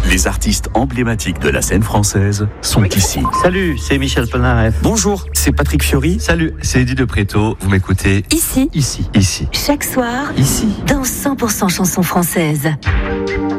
Les artistes emblématiques de la scène française sont ici. Salut, c'est Michel Polnareff. Bonjour, c'est Patrick Fiori. Salut, c'est Eddie de Préto. Vous m'écoutez Ici. Ici. Chaque soir. Ici. Dans 100% chansons françaises.